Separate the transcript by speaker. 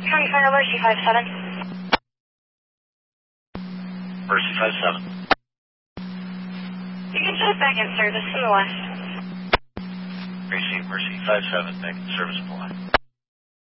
Speaker 1: County Fire Mercy 57.
Speaker 2: Mercy 57.
Speaker 1: You can just back in service in the west.
Speaker 2: Receive Mercy 57, back in service in the line.